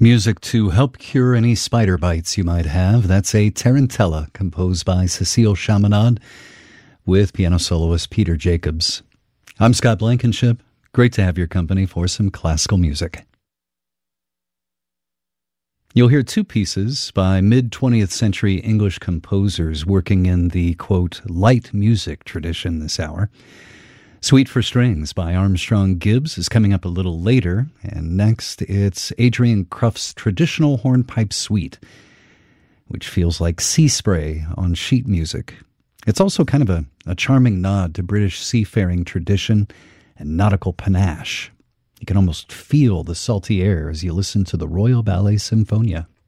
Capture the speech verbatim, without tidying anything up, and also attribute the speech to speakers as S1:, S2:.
S1: Music to help cure any spider bites you might have. That's a Tarantella composed by Cecile Chaminade with piano soloist Peter Jacobs. I'm Scott Blankenship. Great to have your company for some classical music. You'll hear two pieces by mid-twentieth century English composers working in the, quote, light music tradition this hour. Suite for Strings by Armstrong Gibbs is coming up a little later, and next it's Adrian Cruft's traditional hornpipe suite, which feels like sea spray on sheet music. It's also kind of a, a charming nod to British seafaring tradition and nautical panache. You can almost feel the salty air as you listen to the Royal Ballet Symphonia.